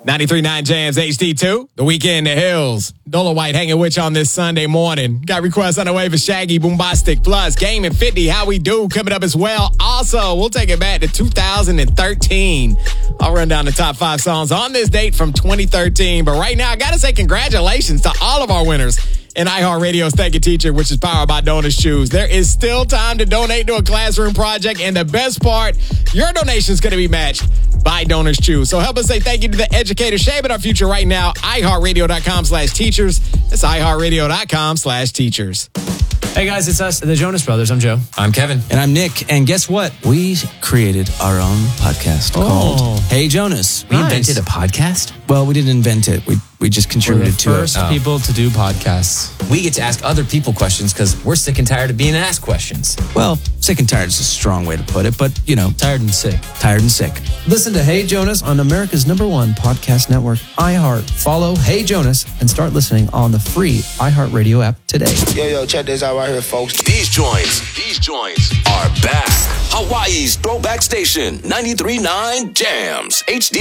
93.9 Jams HD2, The Weekend in the Hills. Dola White hanging with you on this Sunday morning. Got requests on the way for Shaggy, Boombastic, plus Game and 50, How We Do, coming up as well. Also, we'll take it back to 2013. I'll run down the top 5 songs on this date from 2013. But right now, I got to say congratulations to all of our winners in iHeartRadio's Thank You Teacher, which is powered by Donors Choose. There is still time to donate to a classroom project, and the best part, your donation is going to be matched by Donors Choose. So help us say thank you to the educators shaping our future right now. iHeartRadio.com/teachers. That's iHeartRadio.com/teachers. Hey guys, it's us, the Jonas Brothers. I'm Joe. I'm Kevin. And I'm Nick. And guess what? We created our own podcast called Hey Jonas. We invented a podcast? Well, we didn't invent it. We just contributed to it. We're the first people to do podcasts. We get to ask other people questions because we're sick and tired of being asked questions. Well, sick and tired is a strong way to put it, but, you know. Tired and sick. Tired and sick. Listen to Hey Jonas on America's #1 podcast network, iHeart. Follow Hey Jonas and start listening on the free iHeartRadio app today. Yo, check this out right here, folks. These joints are back. Hawaii's throwback station, 93.9 Jams HD.